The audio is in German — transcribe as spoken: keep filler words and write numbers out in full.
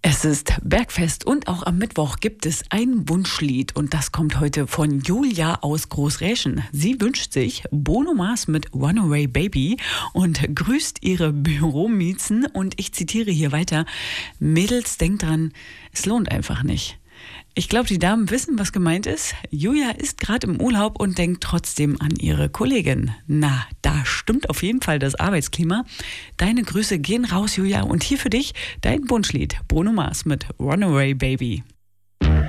Es ist Bergfest und auch am Mittwoch gibt es ein Wunschlied und das kommt heute von Julia aus Großräschen. Sie wünscht sich Bruno Mars mit Runaway Baby und grüßt ihre Büromiezen und ich zitiere hier weiter: Mädels, denkt dran, es lohnt einfach nicht. Ich glaube, die Damen wissen, was gemeint ist. Julia ist gerade im Urlaub und denkt trotzdem an ihre Kollegin. Na, da stimmt auf jeden Fall das Arbeitsklima. Deine Grüße gehen raus, Julia. Und hier für dich dein Wunschlied. Bruno Mars mit Runaway Baby.